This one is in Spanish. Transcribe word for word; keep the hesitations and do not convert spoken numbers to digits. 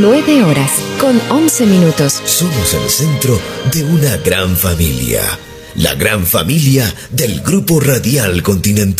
nueve horas con once minutos. Somos el centro de una gran familia. La gran familia del Grupo Radial Continental.